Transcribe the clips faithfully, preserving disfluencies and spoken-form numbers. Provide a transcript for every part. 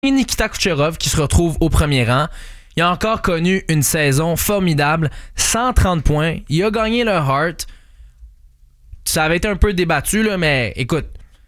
Nikita Kucherov qui se retrouve au premier rang. Il a encore connu une saison formidable, cent trente points. Il a gagné le Hart. Ça avait été un peu débattu, là, mais écoute,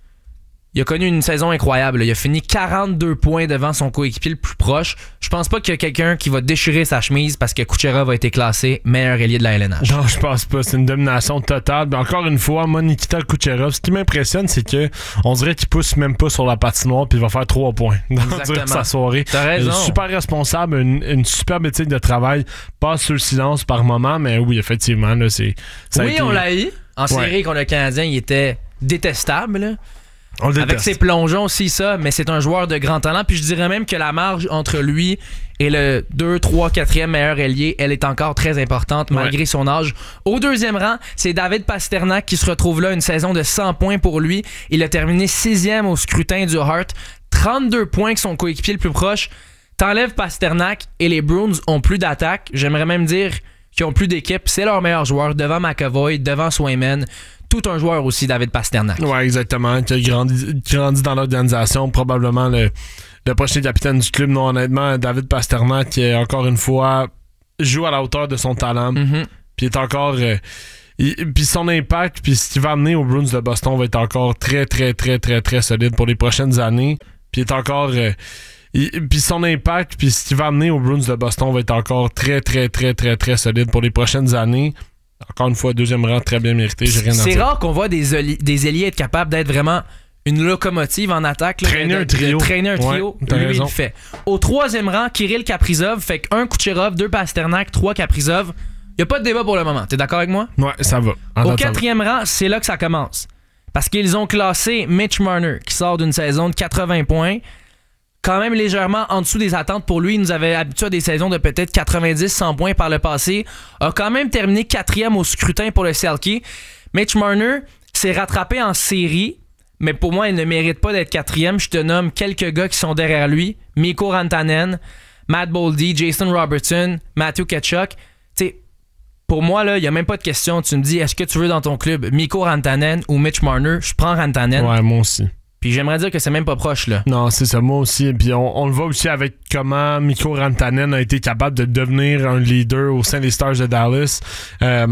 il a connu une saison incroyable. Là. Il a fini quarante-deux points devant son coéquipier le plus proche. Je pense pas qu'il y a quelqu'un qui va déchirer sa chemise parce que Kucherov a été classé meilleur ailier de la L N H. Non, je pense pas. C'est une domination totale. Mais encore une fois, moi, Nikita Kucherov, ce qui m'impressionne, c'est que on dirait qu'il pousse même pas sur la patinoire puis il va faire trois points dans sa soirée. T'as raison. Super responsable, une, une superbe éthique de travail. Passe sur le silence par moment, mais oui, effectivement, là, c'est... Oui, été... on l'a eu. En série ouais. contre le Canadien, il était détestable, là. Avec ses plongeons aussi, ça, mais c'est un joueur de grand talent. Puis je dirais même que la marge entre lui et le deux, trois, quatrième meilleur ailier, elle est encore très importante malgré ouais. son âge. Au deuxième rang, c'est David Pastrnak qui se retrouve là, une saison de cent points pour lui. Il a terminé sixième au scrutin du Hart. trente-deux points que son coéquipier le plus proche. T'enlèves Pastrnak et les Bruins ont plus d'attaque. J'aimerais même dire qu'ils ont plus d'équipe. C'est leur meilleur joueur devant McAvoy, devant Swayman. Tout un joueur aussi, David Pastrnak. Oui, exactement. Qui a grandi, grandi dans l'organisation. Probablement le, le prochain capitaine du club. Non, honnêtement, David Pastrnak, qui, encore une fois, joue à la hauteur de son talent. Mm-hmm. Puis est encore... Euh, puis son impact, puis ce qu'il va amener aux Bruins de Boston va être encore très, très, très, très, très solide pour les prochaines années. Puis est encore... Euh, puis son impact, puis ce qu'il va amener aux Bruins de Boston va être encore très, très, très, très, très solide pour les prochaines années. Encore une fois, deuxième rang très bien mérité. J'ai rien à C'est dire. rare qu'on voit des, oli- des ailiers être capables d'être vraiment une locomotive en attaque. Là, traîner de, un trio. De traîner un trio. Ouais, lui, raison. il le fait. Au troisième rang, Kirill Kaprizov fait qu'un Kucherov, deux Pastrnak, trois Kaprizov. Il n'y a pas de débat pour le moment. T'es d'accord avec moi? Ouais, ça va. En Au quatrième rang, c'est là que ça commence. Parce qu'ils ont classé Mitch Marner, qui sort d'une saison de quatre-vingts points. Quand même légèrement en dessous des attentes pour lui. Il nous avait habitué à des saisons de peut-être quatre-vingt-dix à cent points par le passé. A quand même terminé quatrième au scrutin pour le Selke. Mitch Marner s'est rattrapé en série, mais pour moi, il ne mérite pas d'être quatrième. Je te nomme quelques gars qui sont derrière lui. Mikko Rantanen, Matt Boldy, Jason Robertson, Matthew Tkachuk. Tu sais, pour moi, là, il n'y a même pas de question. Tu me dis, est-ce que tu veux dans ton club Mikko Rantanen ou Mitch Marner? Je prends Rantanen. Ouais, moi aussi. Puis j'aimerais dire que c'est même pas proche, là. Non, c'est ça, moi aussi. Puis on, on le voit aussi avec comment Mikko Rantanen a été capable de devenir un leader au sein des Stars de Dallas. Euh,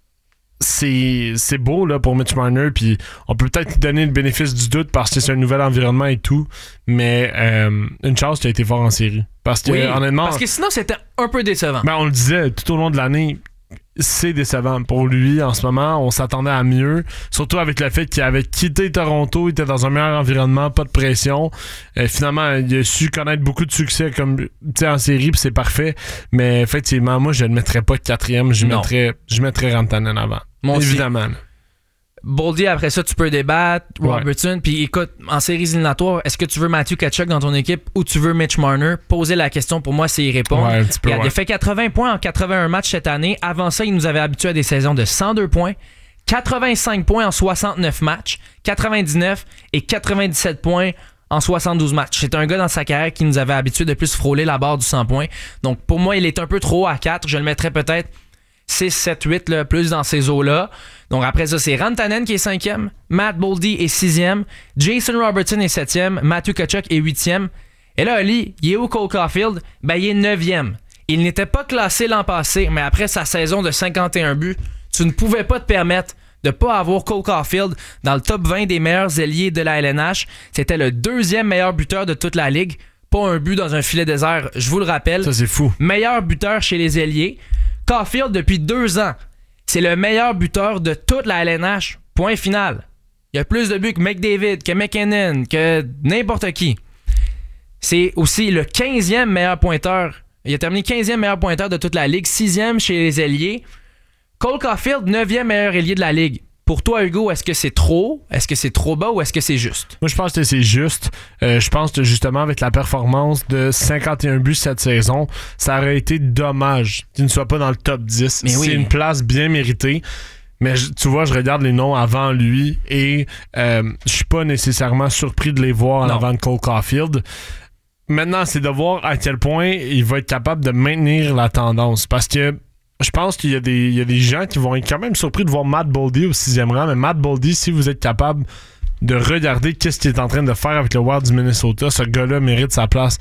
c'est, c'est beau là, pour Mitch Marner. Puis on peut peut-être lui donner le bénéfice du doute parce que c'est un nouvel environnement et tout. Mais euh, une chance qu'il a été fort en série. Parce que, oui, honnêtement. Parce que sinon, c'était un peu décevant. Ben, on le disait tout au long de l'année. C'est décevant pour lui en ce moment. On s'attendait à mieux. Surtout avec le fait qu'il avait quitté Toronto, il était dans un meilleur environnement, pas de pression. Euh, finalement, il a su connaître beaucoup de succès comme en série, puis c'est parfait. Mais effectivement, moi, je ne le mettrais pas quatrième. Je non. mettrais, je mettrais Rantanen avant. Moi évidemment. Aussi. Boldy, après ça, tu peux débattre. Robertson, ouais. Puis écoute, en séries éliminatoires, est-ce que tu veux Matthew Tkachuk dans ton équipe ou tu veux Mitch Marner? Poser la question pour moi, c'est y répondre. Ouais, un petit peu, il, a, ouais. il a fait quatre-vingts points en quatre-vingt-un matchs cette année. Avant ça, il nous avait habitués à des saisons de cent deux points, quatre-vingt-cinq points en soixante-neuf matchs, quatre-vingt-dix-neuf et quatre-vingt-dix-sept points en soixante-douze matchs. C'est un gars dans sa carrière qui nous avait habitués de plus frôler la barre du cent points. Donc pour moi, il est un peu trop haut à quatre. Je le mettrais peut-être six, sept, huit, là, plus dans ces eaux-là. Donc après ça, c'est Rantanen qui est cinquième, Matt Boldy est sixième, Jason Robertson est septième, Matthew Tkachuk est huitième. Et là, Ali, il est où Cole Caulfield? Ben, il est neuvième. Il n'était pas classé l'an passé, mais après sa saison de cinquante et un buts, tu ne pouvais pas te permettre de ne pas avoir Cole Caulfield dans le top vingt des meilleurs ailiers de la L N H. C'était le deuxième meilleur buteur de toute la ligue. Pas un but dans un filet désert, je vous le rappelle. Ça, c'est fou. Meilleur buteur chez les ailiers. Caulfield, depuis deux ans, c'est le meilleur buteur de toute la L N H. Point final. Il y a plus de buts que McDavid, que McKinnon, que n'importe qui. C'est aussi le quinzième meilleur pointeur. Il a terminé quinzième meilleur pointeur de toute la ligue, sixième chez les ailiers. Cole Caulfield, neuvième meilleur ailier de la ligue. Pour toi, Hugo, est-ce que c'est trop? Est-ce que c'est trop bas ou est-ce que c'est juste? Moi, je pense que c'est juste. Euh, je pense que justement, avec la performance de cinquante et un buts cette saison, ça aurait été dommage qu'il ne soit pas dans le top dix. Mais oui. C'est une place bien méritée. Mais je, tu vois, je regarde les noms avant lui et euh, je suis pas nécessairement surpris de les voir en non. avant de Cole Caulfield. Maintenant, c'est de voir à quel point il va être capable de maintenir la tendance. Parce que je pense qu'il y a, des, il y a des gens qui vont être quand même surpris de voir Matt Boldy au sixième rang. Mais Matt Boldy, si vous êtes capable de regarder qu'est-ce qu'il est en train de faire avec le Wild du Minnesota, ce gars-là mérite sa place